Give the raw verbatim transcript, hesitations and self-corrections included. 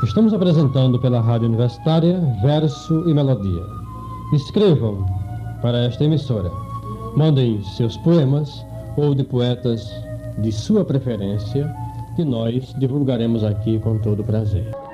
Estamos apresentando pela Rádio Universitária Verso e Melodia. Escrevam para esta emissora. Mandem seus poemas ou de poetas de sua preferência, que nós divulgaremos aqui com todo prazer.